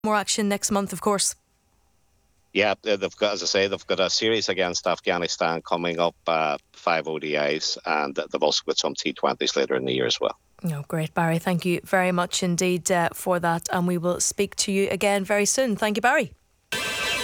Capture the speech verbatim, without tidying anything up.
More action next month, of course. Yeah, they've got, as I say, they've got a series against Afghanistan coming up, uh, five O D Is, and they've also got some T twenties later in the year as well. Oh, great, Barry. Thank you very much indeed uh, for that, and we will speak to you again very soon. Thank you, Barry.